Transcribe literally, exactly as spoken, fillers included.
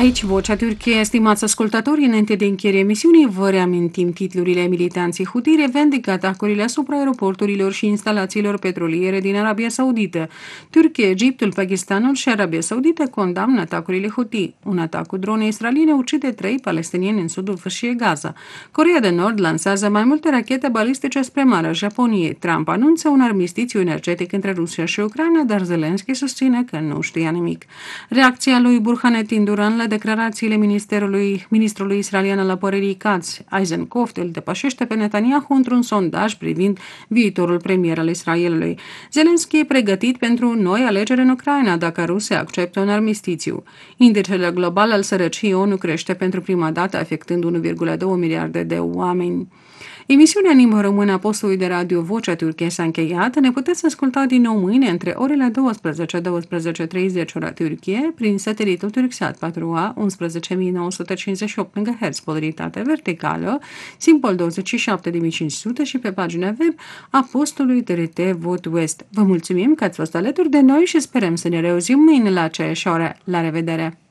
Aici Vocea Turciei, estimați ascultători, înainte de încheierea emisiunii, vă reamintim titlurile. Militanții Houthi revendică atacurile asupra aeroporturilor și instalațiilor petroliere din Arabia Saudită. Turcia, Egiptul, Pakistanul și Arabia Saudită condamnă atacurile Houthi. Un atac cu drone israeliene ucide trei palestinieni în sudul fâșiei Gaza. Coreea de Nord lansează mai multe rachete balistice spre Marea Japoniei. Trump anunță un armistițiu energetic între Rusia și Ucraina, dar Zelensky susține că nu știa nimic. Reacția lui Burhanetin Duran la declarațiile ministerului, ministrului israelian al apărării Katz, Eisenkot, îl depășește pe Netanyahu într-un sondaj privind viitorul premier al Israelului. Zelensky e pregătit pentru noi alegeri în Ucraina dacă Rusia acceptă un armistițiu. Indicele global al sărăciei O N U crește pentru prima dată, afectând unu virgulă doi miliarde de oameni. Emisiunea în limba română a postului de radio Vocea Turciei s-a încheiat. Ne puteți asculta din nou mâine între orele douăsprezece - douăsprezece treizeci ora Turcie prin satelitul Turksat patru A unsprezece mii nouă sute cincizeci și opt MHz, polaritate verticală, simbol douăzeci și șapte de mii cinci sute și pe pagina web a postului T R T Vot West. Vă mulțumim că ați fost alături de noi și sperăm să ne reauzim mâine la aceeași oră. La revedere!